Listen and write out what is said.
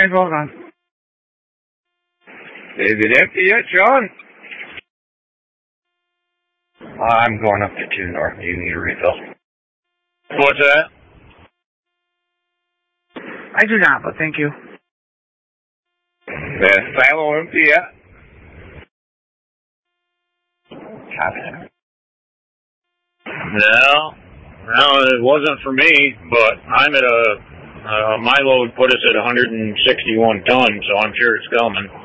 Thanks for holding on. Is it empty yet, Sean? I'm going up to 2 North. You need a refill. What's that? I do not, but thank you. The silo empty yet? Copy. No, it wasn't for me, but I'm at my load put us at 161 tons, so I'm sure it's coming.